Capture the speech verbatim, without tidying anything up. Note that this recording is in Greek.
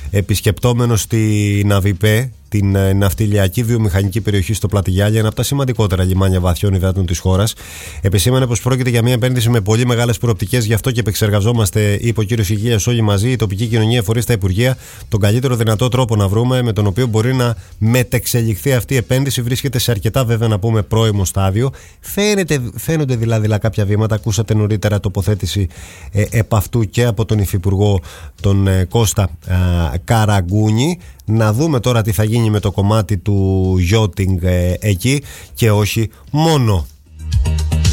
επισκεπτόμενος στη Ναβιπέ, την ναυτιλιακή βιομηχανική περιοχή στο Πλατιγιάλια, ένα από τα σημαντικότερα λιμάνια βαθιών υδάτων της χώρας. Επεσήμανε πως πρόκειται για μια επένδυση με πολύ μεγάλες προοπτικές, γι' αυτό και επεξεργαζόμαστε, είπε ο κύριος Υγείας, όλοι μαζί, η τοπική κοινωνία, φορείς, τα υπουργεία, τον καλύτερο δυνατό τρόπο να βρούμε με τον οποίο μπορεί να μετεξελιχθεί αυτή η επένδυση. Βρίσκεται σε αρκετά, βέβαια, να πούμε, πρώιμο στάδιο. Φαίνεται, φαίνονται δηλαδή κάποια βήματα. Ακούσατε νωρίτερα τοποθέτηση ε, επ' αυτού και από τον Υφυπουργό, τον ε, Κώστα ε, Καραγκούνη. Να δούμε τώρα τι θα γίνει με το κομμάτι του yachting ε, εκεί και όχι μόνο.